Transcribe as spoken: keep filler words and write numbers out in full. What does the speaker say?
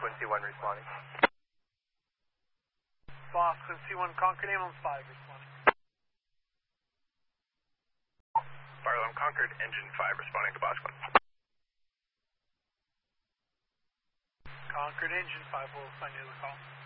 Quincy one responding. Boss, Quincy one, Concord ambulance five responding. Barlow Concord, engine five responding to Boss one. Concord engine five will find you the call.